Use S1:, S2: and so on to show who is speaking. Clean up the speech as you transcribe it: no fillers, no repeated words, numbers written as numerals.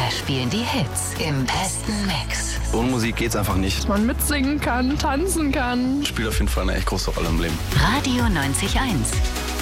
S1: spielen die Hits im besten Mix.
S2: Ohne Musik geht's einfach nicht.
S3: Dass man mitsingen kann, tanzen kann.
S2: Spielt auf jeden Fall eine echt große Rolle im Leben.
S1: Radio 90.1.